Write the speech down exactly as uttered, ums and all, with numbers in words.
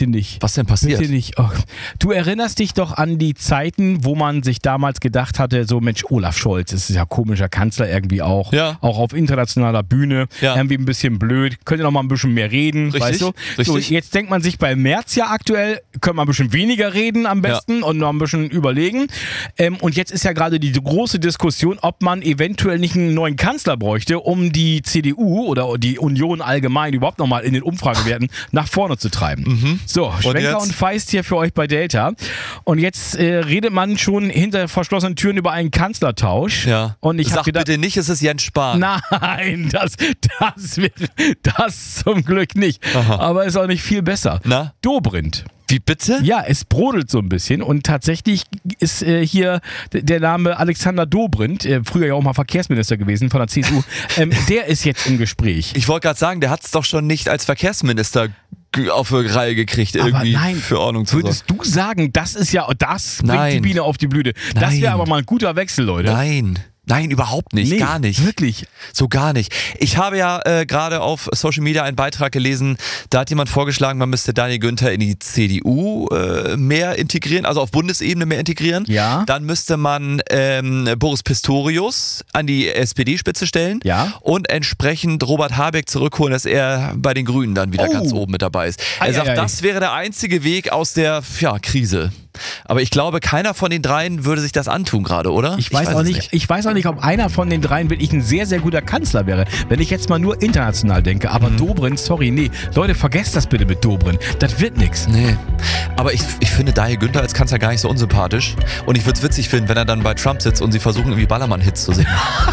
bitte nicht. Was denn passiert? Bitte nicht. Oh. Du erinnerst dich doch an die Zeiten, wo man sich damals gedacht hatte, so Mensch, Olaf Scholz, das ist ja komischer Kanzler irgendwie auch. Ja. Auch auf internationaler Bühne. Ja. Irgendwie ein bisschen blöd. Könnte noch mal ein bisschen mehr reden, Richtig, weißt du? richtig. So, jetzt denkt man sich bei Merz ja aktuell, können wir ein bisschen weniger reden am besten ja. und noch ein bisschen überlegen. Ähm, und jetzt ist ja gerade die große Diskussion, ob man eventuell nicht einen neuen Kanzler bräuchte, um die C D U oder die Union allgemein überhaupt nochmal in den Umfragewerten nach vorne zu treiben. Mhm. So, Schwenker und, und Feist hier für euch bei Delta. Und jetzt äh, redet man schon hinter verschlossenen Türen über einen Kanzlertausch. Ja. Und ich Sag gedacht, bitte nicht, es ist Jens Spahn. Nein, das, das, wird, das zum Glück nicht. Aha. Aber ist auch nicht viel besser. Na? Dobrindt. Wie bitte? Ja, es brodelt so ein bisschen und tatsächlich ist äh, hier d- der Name Alexander Dobrindt, äh, früher ja auch mal Verkehrsminister gewesen von der C S U, ähm, der ist jetzt im Gespräch. Ich wollte gerade sagen, der hat es doch schon nicht als Verkehrsminister g- auf die Reihe gekriegt, Aber irgendwie nein, für Ordnung zu sorgen. Würdest du sagen, das ist ja, das bringt Nein. die Biene auf die Blüte. Das Nein. wäre aber mal ein guter Wechsel, Leute. Nein. Nein, überhaupt nicht, Nee, gar nicht. Wirklich. So gar nicht. Ich habe ja äh, gerade auf Social Media einen Beitrag gelesen, da hat jemand vorgeschlagen, man müsste Daniel Günther in die C D U äh, mehr integrieren, also auf Bundesebene mehr integrieren. Ja. Dann müsste man ähm, Boris Pistorius an die S P D-Spitze stellen Ja. und entsprechend Robert Habeck zurückholen, dass er bei den Grünen dann wieder Oh. ganz oben mit dabei ist. Er Ei, sagt, ei, ei. das wäre der einzige Weg aus der ja, Krise. Aber ich glaube, keiner von den dreien würde sich das antun gerade, oder? Ich weiß, auch es nicht, ich weiß auch nicht, ob einer von den dreien wirklich ein sehr, sehr guter Kanzler wäre. Wenn ich jetzt mal nur international denke. Aber Mhm. Dobrindt, sorry, nee. Leute, vergesst das bitte mit Dobrindt. Das wird nix. Nee. Aber ich, ich finde Daniel Günther als Kanzler gar nicht so unsympathisch. Und ich würde es witzig finden, wenn er dann bei Trump sitzt und sie versuchen, irgendwie Ballermann-Hits zu singen.